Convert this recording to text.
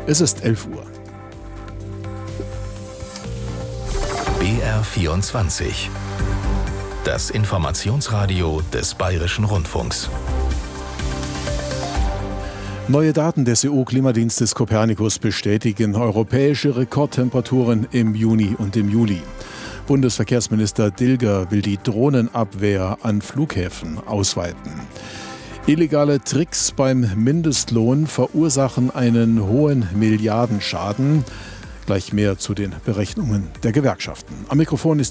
Es ist 11 Uhr. BR24. Das Informationsradio des Bayerischen Rundfunks. Neue Daten des EU-Klimadienstes Copernicus bestätigen europäische Rekordtemperaturen im Juni und im Juli. Bundesverkehrsminister Dilger will die Drohnenabwehr an Flughäfen ausweiten. Illegale Tricks beim Mindestlohn verursachen einen hohen Milliardenschaden. Gleich mehr zu den Berechnungen der Gewerkschaften. Am Mikrofon ist